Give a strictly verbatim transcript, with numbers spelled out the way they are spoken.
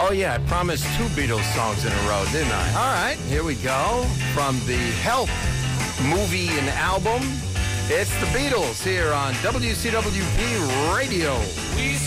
Oh, yeah, I promised two Beatles songs in a row, didn't I? All right, here we go. From the Help movie and album, it's the Beatles here on W C W P Radio. We